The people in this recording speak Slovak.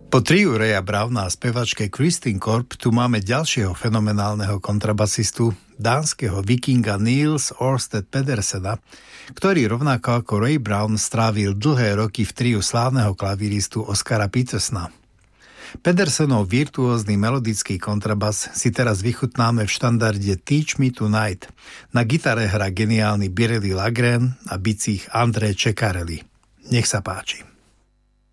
Po triu Raya Browna a spevačke Kristin Korp tu máme ďalšieho fenomenálneho kontrabasistu, dánskeho vikinga Niels Orsted Pedersena, ktorý rovnako ako Ray Brown strávil dlhé roky v triu slávneho klavíristu Oscara Petersona. Pedersenov virtuózny melodický kontrabas si teraz vychutnáme v štandarde Teach Me Tonight. Na gitare hrá geniálny Birelli Lagren a bicích André Ceccarelli. Nech sa páči.